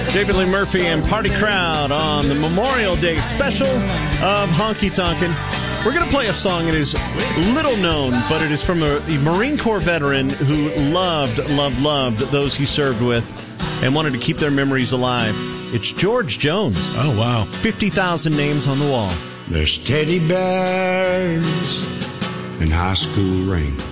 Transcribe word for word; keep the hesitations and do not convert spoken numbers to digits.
David Lee Murphy and Party Crowd on the Memorial Day special of Honky Tonkin'. We're going to play a song that is little known, but it is from a Marine Corps veteran who loved, loved, loved those he served with and wanted to keep their memories alive. It's George Jones. Oh, wow. fifty thousand names on the wall. There's teddy bears in high school rings.